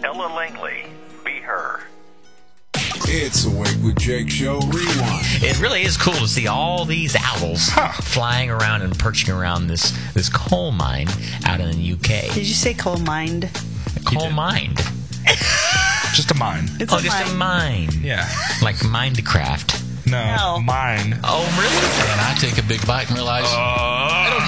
Ella Langley. Be her. It's the Wake with Jake Show Rewind. It really is cool to see all these owls flying around and perching around this coal mine out in the UK. Did you say coal mined? Coal mine? Just a mine. It's Just a mine. Yeah. Like Minecraft. No, mine. Oh, really? And I take a big bite and realize I don't